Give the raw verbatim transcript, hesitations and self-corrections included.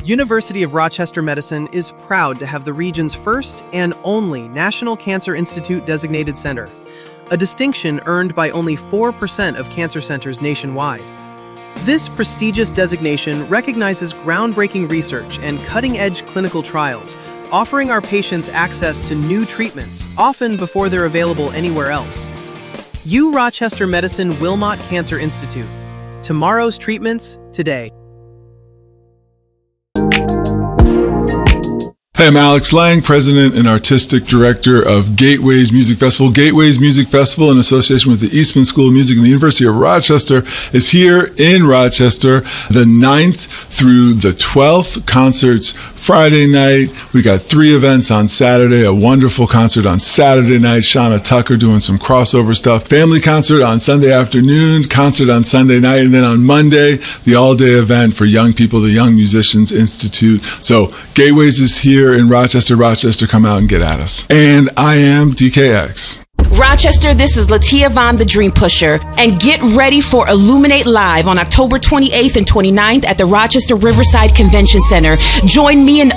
University of Rochester Medicine is proud to have the region's first and only National Cancer Institute designated center, a distinction earned by only four percent of cancer centers nationwide. This prestigious designation recognizes groundbreaking research and cutting-edge clinical trials, offering our patients access to new treatments, often before they're available anywhere else. U Rochester Medicine Wilmot Cancer Institute. Tomorrow's treatments, today. Hey, I'm Alex Lang, President and Artistic Director of Gateways Music Festival. Gateways Music Festival, in association with the Eastman School of Music and the University of Rochester, is here in Rochester the ninth through the twelfth. Concerts Friday night. We got three events on Saturday, a wonderful concert on Saturday night, Shauna Tucker doing some crossover stuff, family concert on Sunday afternoon, concert on Sunday night, and then on Monday, the all-day event for young people, the Young Musicians Institute. So Gateways is here in Rochester. Rochester, come out and get at us. And I am D K X. Rochester, this is Latia Vaughn, the Dream Pusher, and get ready for Illuminate Live on October twenty-eighth and twenty-ninth at the Rochester Riverside Convention Center. Join me and